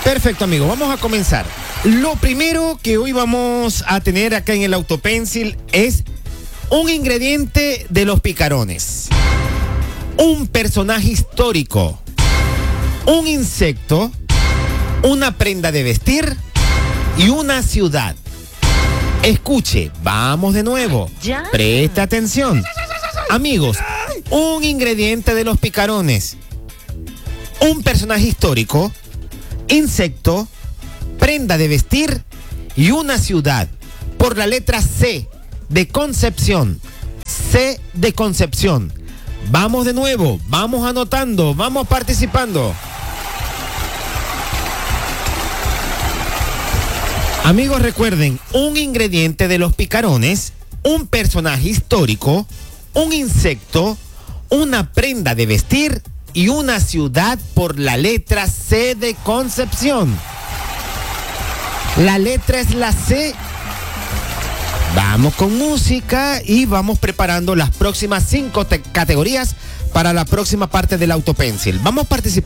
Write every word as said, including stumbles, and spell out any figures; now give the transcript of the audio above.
Perfecto, amigo. Vamos a comenzar. Lo primero que hoy vamos a tener acá en el Autopencil es un ingrediente de los picarones, un personaje histórico, un insecto, una prenda de vestir y una ciudad. Escuche, vamos de nuevo. Ya. Presta atención. Amigos, un ingrediente de los picarones, un personaje histórico, insecto, prenda de vestir y una ciudad. Por la letra C de Concepción. C de Concepción. Vamos de nuevo, vamos anotando, vamos participando. Amigos, recuerden, un ingrediente de los picarones, un personaje histórico, un insecto, una prenda de vestir y una ciudad por la letra C de Concepción. La letra es la C. Vamos con música y vamos preparando las próximas cinco te- categorías para la próxima parte del Autopencil. Vamos participando.